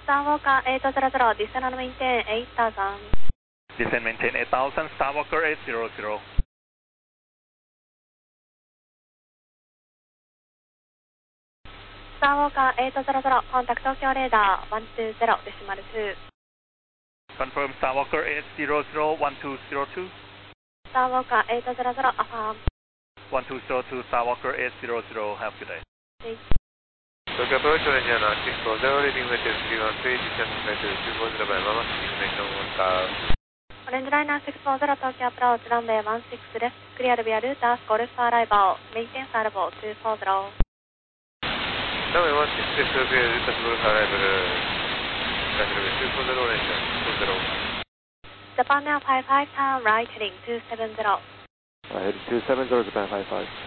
Star Walker 800, descend and maintain 8000. Descend maintain 8000, Star Walker 800. Star Walker 800, contact Tokyo radar 120, decimal 2. Confirm Star Walker 800, 1202. Star Walker 800, affirm. 1202, Star Walker 800, have a good day. Thanks. Tokyo approach Ranger 960, leaving with 313, descend maintain 240 by Mama, information on car. Orange Liner 640, Tokyo approach, runway 16 left, clear via routers, golf arrival, maintain salvo 240. Runway 16 left, clear routers, golf arrival, runway 240, Ranger 640. Japan Air 55, turn right, heading 270. Heading 270, Japan 55.